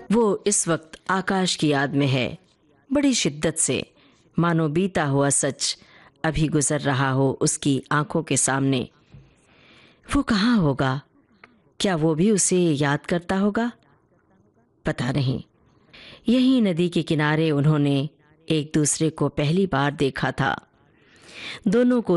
वो इस वक्त आकाश की याद में है, बड़ी शिद्दत से, मानो बीता हुआ सच अभी गुजर रहा हो उसकी आंखों के सामने। वो कहाँ होगा? क्या वो भी उसे याद करता होगा? पता नहीं। यही नदी के किनारे उन्होंने एक दूसरे को पहली बार देखा था। दोनों को